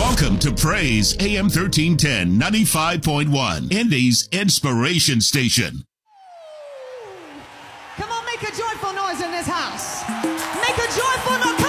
Welcome to Praise AM 1310 95.1, Indy's Inspiration Station. Come on, make a joyful noise in this house. Make a joyful noise.